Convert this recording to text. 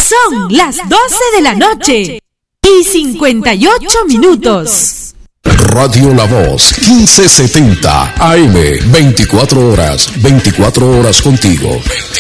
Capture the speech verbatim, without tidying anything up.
Son las doce de la noche y cincuenta y ocho minutos. Radio La Voz, quince setenta A M, veinticuatro horas, veinticuatro horas contigo.